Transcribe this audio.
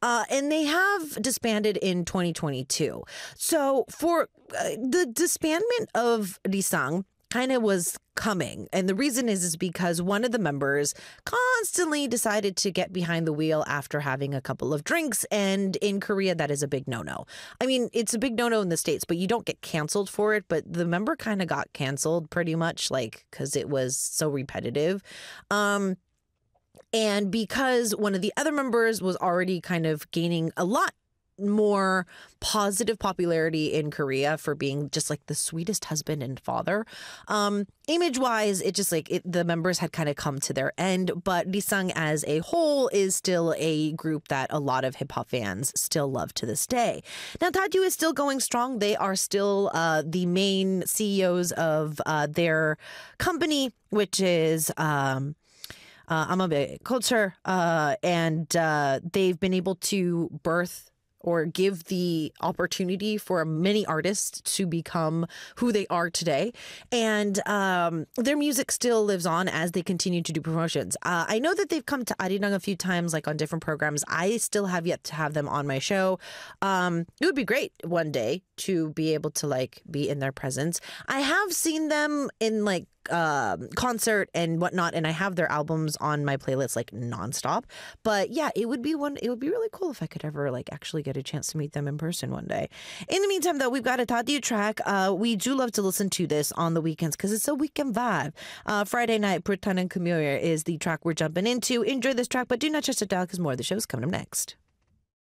And they have disbanded in 2022. So for the disbandment of Risang kind of was coming. And the reason is because one of the members constantly decided to get behind the wheel after having a couple of drinks. And in Korea, that is a big no-no. I mean, it's a big no-no in the States, but you don't get canceled for it. But the member kind of got canceled pretty much, like, because it was so repetitive. And because one of the other members was already kind of gaining a lot more positive popularity in Korea for being just like the sweetest husband and father. Image wise, it just like the members had kind of come to their end, but Risang as a whole is still a group that a lot of hip hop fans still love to this day. Now, Taju is still going strong. They are still the main CEOs of their company, which is Amabe Culture, and they've been able to birth or give the opportunity for many artists to become who they are today. And their music still lives on as they continue to do promotions. I know that they've come to Arirang a few times, like on different programs. I still have yet to have them on my show. It would be great one day to be able to like be in their presence. I have seen them in like concert and whatnot, and I have their albums on my playlist like nonstop. But yeah, it would be really cool if I could ever like actually get a chance to meet them in person one day. In the meantime, though, we've got a Tadiu track. We do love to listen to this on the weekends because it's a weekend vibe. Friday night, Purtan and Kumyoyer is the track we're jumping into. Enjoy this track, but do not just dial because more of the show is coming up next.